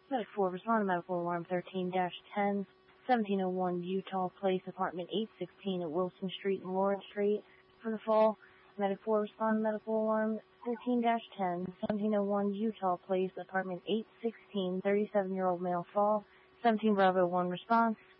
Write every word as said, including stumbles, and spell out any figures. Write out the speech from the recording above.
Medic four, respond to medical alarm thirteen dash ten, seventeen oh one Utah Place, apartment eight sixteen at Wilson Street and Lawrence Street for the fall. Medic four, respond to medical alarm thirteen dash ten, seventeen oh one Utah Place, apartment eight sixteen, thirty-seven-year-old male fall. seventeen Bravo one response.